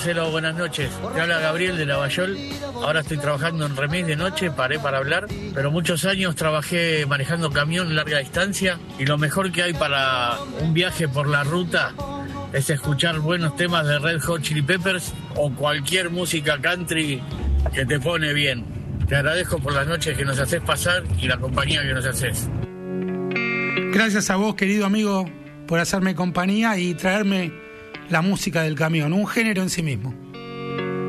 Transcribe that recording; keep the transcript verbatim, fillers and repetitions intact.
Marcelo, buenas noches. Te habla Gabriel de Lavallol. Ahora estoy trabajando en Remis de noche, paré para hablar, pero muchos años trabajé manejando camión larga distancia y lo mejor que hay para un viaje por la ruta es escuchar buenos temas de Red Hot Chili Peppers o cualquier música country que te pone bien. Te agradezco por las noches que nos haces pasar y la compañía que nos haces. Gracias a vos, querido amigo, por hacerme compañía y traerme la música del camión, un género en sí mismo.